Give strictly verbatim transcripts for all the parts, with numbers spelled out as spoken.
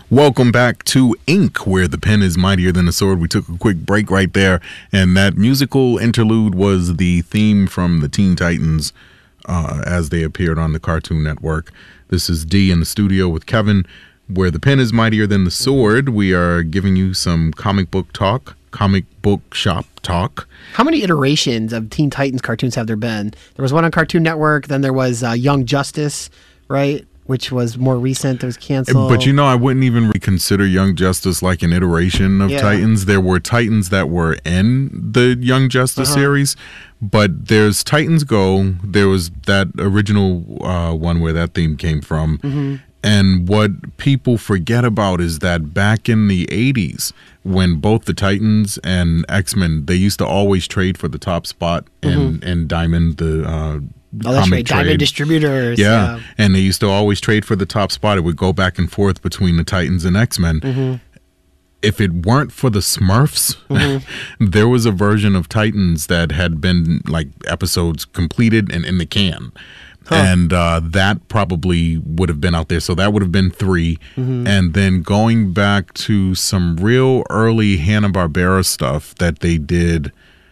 Welcome back to Ink, where the pen is mightier than the sword. We took a quick break right there, and that musical interlude was the theme from the Teen Titans uh, as they appeared on the Cartoon Network. This is D in the studio with Kevin, where the pen is mightier than the sword. We are giving you some comic book talk, comic book shop talk. How many iterations of Teen Titans cartoons have there been? There was one on Cartoon Network, then there was uh, Young Justice, right? Which was more recent. It was canceled. But you know, I wouldn't even consider Young Justice like an iteration of Yeah. Titans. There were Titans that were in the Young Justice Uh-huh. series, but there's Titans Go. There was that original uh, one where that theme came from. Mm-hmm. And what people forget about is that back in the eighties, when both the Titans and X-Men, they used to always trade for the top spot in, in Diamond, the uh, Oh, that's comic right. Diamond trade. Distributors. Yeah. And they used to always trade for the top spot. It would go back and forth between the Titans and X-Men. Mm-hmm. If it weren't for the Smurfs, Mm-hmm. there was a version of Titans that had been like episodes completed and in the can. Huh. And uh, that probably would have been out there. So that would have been three. Mm-hmm. And then going back to some real early Hanna-Barbera stuff that they did,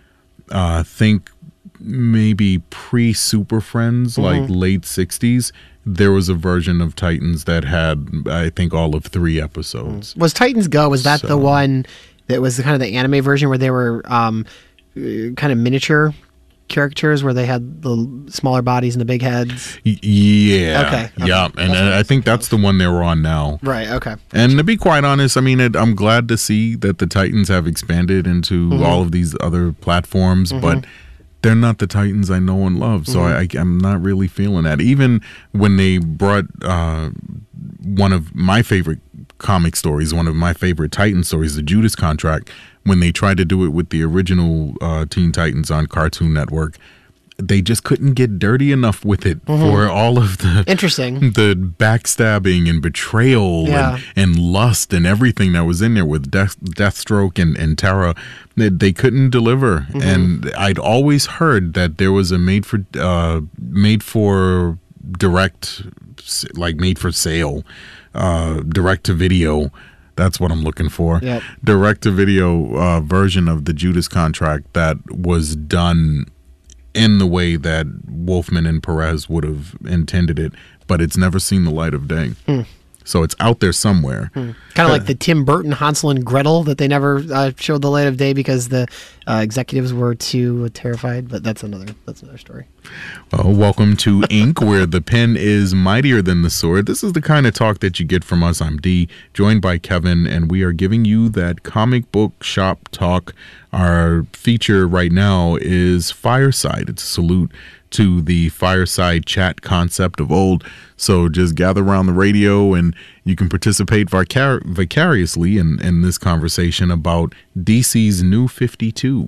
uh, think maybe pre-Super Friends, Mm-hmm. like late sixties, there was a version of Titans that had, I think, all of three episodes. Was Titans Go, was that So- the one that was the kind of the anime version where they were um, uh, kind of miniature characters where they had the smaller bodies and the big heads? Y- Yeah. Okay, okay. Yeah. And That's what I think that's the one they're on now. Right, okay. And to be quite honest, I mean, it, I'm glad to see that the Titans have expanded into Mm-hmm. all of these other platforms, but they're not the Titans I know and love. So Mm-hmm. I, I'm not really feeling that. Even when they brought uh, one of my favorite comic stories, one of my favorite Titan stories, the Judas Contract, when they tried to do it with the original uh, Teen Titans on Cartoon Network, they just couldn't get dirty enough with it for all of the Interesting. the backstabbing and betrayal Yeah. and, and lust and everything that was in there with Death, Deathstroke and, and Terra. They, they couldn't deliver. And I'd always heard that there was a made for uh, made for direct, like made for sale, uh, direct to video. That's what I'm looking for. Yep. Direct to video uh, version of the Judas Contract that was done in the way that Wolfman and Perez would have intended it, but it's never seen the light of day. So it's out there somewhere. Kind of like the Tim Burton Hansel and Gretel that they never uh, showed the light of day because the uh, executives were too terrified. But that's another that's another story. Well, welcome to Ink, where the pen is mightier than the sword. This is the kind of talk that you get from us. I'm D, joined by Kevin, and we are giving you that comic book shop talk. Our feature right now is Fireside. It's a salute to the fireside chat concept of old. So just gather around the radio and you can participate vicar- vicariously in, in this conversation about D C's New fifty-two.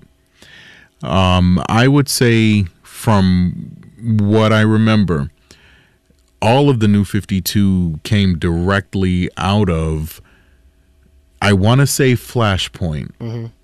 Um, I would say from what I remember, all of the New fifty-two came directly out of, I want to say Flashpoint.